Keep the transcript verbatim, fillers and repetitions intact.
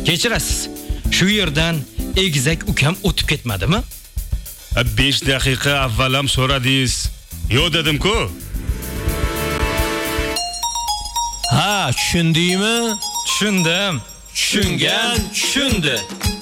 Kechirasiz. Shu yerdan egizak ukam o'tib ketmadimi? besh daqiqa avval ham so'radingiz. Yo'q dedim-ku. Ha, tushundingmi? Tushundim. Tushungan tushundi.